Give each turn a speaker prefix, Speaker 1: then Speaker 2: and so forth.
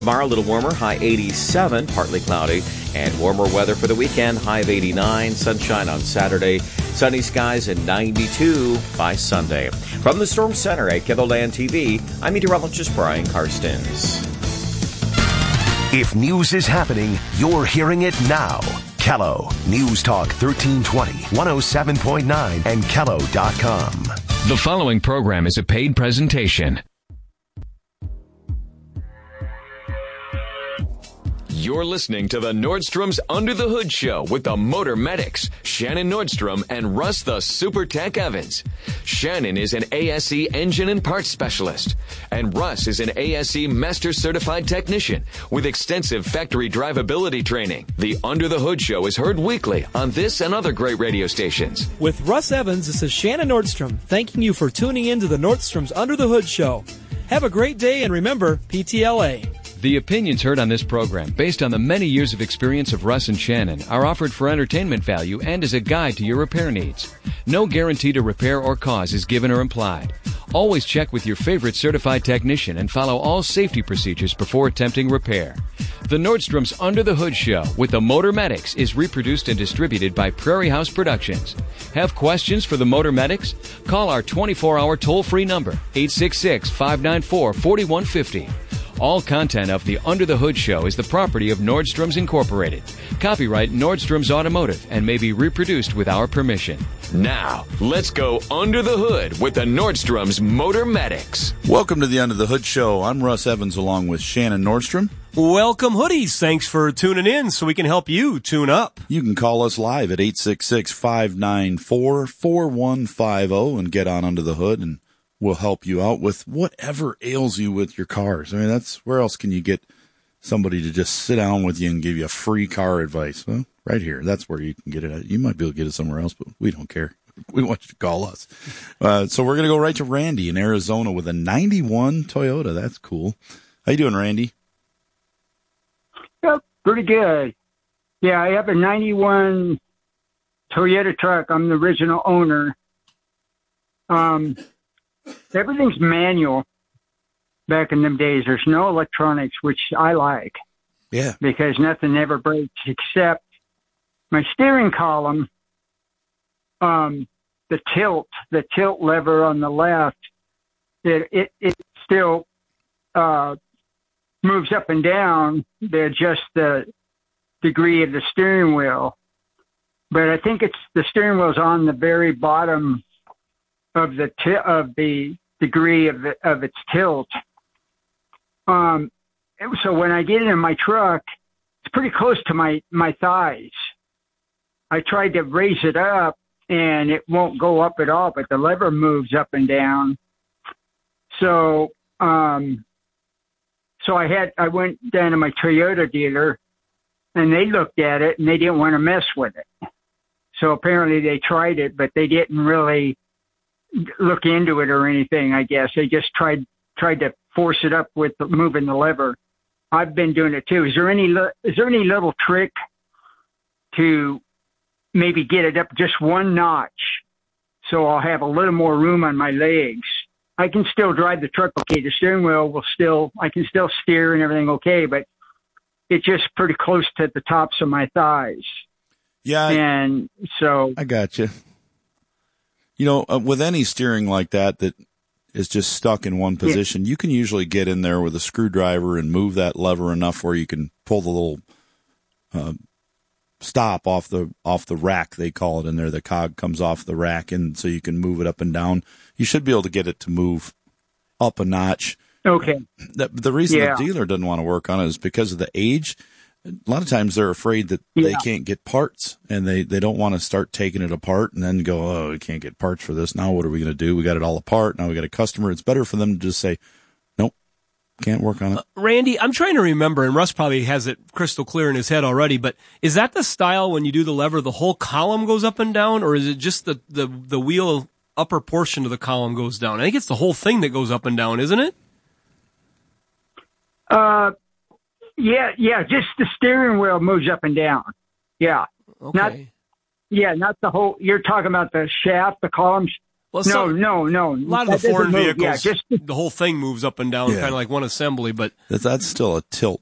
Speaker 1: Tomorrow, a little warmer, high 87, partly cloudy, and warmer weather for the weekend, high of 89, sunshine on Saturday, sunny skies and 92 by Sunday. From the Storm Center at KELOLAND TV, I'm meteorologist Brian Karstens.
Speaker 2: If news is happening, you're hearing it now. KELO News Talk 1320, 107.9, and KELO.com.
Speaker 3: The following program is a paid presentation. You're listening to the Nordstrom's Under the Hood Show with the Motor Medics, Shannon Nordstrom and Russ the Super Tech Evans. Shannon is an ASE engine and parts specialist, and Russ is an ASE Master Certified Technician with extensive factory drivability training. The Under the Hood Show is heard weekly on this and other great radio stations.
Speaker 4: With Russ Evans, this is Shannon Nordstrom, thanking you for tuning in to the Nordstrom's Under the Hood Show. Have a great day, and remember, PTLA.
Speaker 3: The opinions heard on this program, based on the many years of experience of Russ and Shannon, are offered for entertainment value and as a guide to your repair needs. No guarantee to repair or cause is given or implied. Always check with your favorite certified technician and follow all safety procedures before attempting repair. The Nordstrom's Under the Hood Show with the Motor Medics is reproduced and distributed by Prairie House Productions. Have questions for the Motor Medics? Call our 24-hour toll-free number, 866-594-4150. All content of the Under the Hood Show is the property of Nordstrom's Incorporated. Copyright Nordstrom's Automotive and may be reproduced with our permission. Now, let's go under the hood with the Nordstrom's Motor Medics.
Speaker 5: Welcome to the Under the Hood Show. I'm Russ Evans along with Shannon Nordstrom.
Speaker 6: Welcome, hoodies. Thanks for tuning in so we can help you tune up.
Speaker 5: You can call us live at 866-594-4150 and get on under the hood, and we'll help you out with whatever ails you with your cars. I mean, that's where else can you get somebody to just sit down with you and give you free car advice? Well, right here. That's where you can get it at. You might be able to get it somewhere else, but we don't care. We want you to call us. So we're going to go right to Randy in Arizona with a 91 Toyota. That's cool. How you doing, Randy?
Speaker 7: Yep, pretty good. Yeah, I have a 91 Toyota truck. I'm the original owner. Everything's manual back in them days. There's no electronics, which I like.
Speaker 5: Yeah.
Speaker 7: Because nothing ever breaks except my steering column, the tilt lever on the left, it still moves up and down to adjust the degree of the steering wheel. But I think the steering wheel's on the very bottom of the degree of its tilt. So when I get it in my truck, it's pretty close to my thighs. I tried to raise it up and it won't go up at all, but the lever moves up and down. So I went down to my Toyota dealer and they looked at it and they didn't want to mess with it. So apparently they tried it, but they didn't really look into it or anything, I guess. They just tried to force it up with moving the lever. I've been doing it too. Is there any little trick to maybe get it up just one notch so I'll have a little more room on my legs? I can still drive the truck okay. The steering wheel I can still steer and everything okay, but it's just pretty close to the tops of my thighs.
Speaker 5: Yeah.
Speaker 7: And so
Speaker 5: I got you. You know, with any steering like that is just stuck in one position, you can usually get in there with a screwdriver and move that lever enough where you can pull the little stop off the rack, they call it in there. The cog comes off the rack, and so you can move it up and down. You should be able to get it to move up a notch.
Speaker 7: Okay.
Speaker 5: The reason the dealer doesn't want to work on it is because of the age. A lot of times they're afraid that they can't get parts, and they don't want to start taking it apart and then go, oh, we can't get parts for this. Now what are we going to do? We got it all apart. Now we got a customer. It's better for them to just say, nope, can't work on it.
Speaker 6: Randy, I'm trying to remember, and Russ probably has it crystal clear in his head already, but is that the style when you do the lever, the whole column goes up and down, or is it just the wheel upper portion of the column goes down? I think it's the whole thing that goes up and down, isn't it?
Speaker 7: Yeah, just the steering wheel moves up and down. Yeah.
Speaker 6: Okay.
Speaker 7: Not the whole, you're talking about the shaft, the columns.
Speaker 6: Well,
Speaker 7: No.
Speaker 6: a lot of the
Speaker 7: That
Speaker 6: foreign
Speaker 7: doesn't move.
Speaker 6: vehicles,
Speaker 7: Yeah, just
Speaker 6: the whole thing moves up and down,
Speaker 5: Yeah.
Speaker 6: kind of like one assembly. But
Speaker 5: That's still a tilt